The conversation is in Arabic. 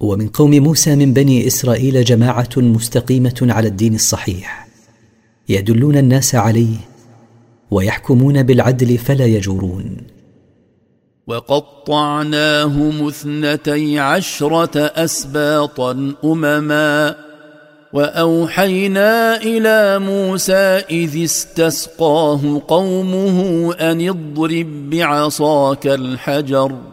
ومن قوم موسى من بني إسرائيل جماعة مستقيمة على الدين الصحيح، يدلون الناس عليه ويحكمون بالعدل فلا يجورون. وقطعناهم 12 أسباطا أمما وأوحينا إلى موسى إذ استسقاه قومه أن اضرب بعصاك الحجر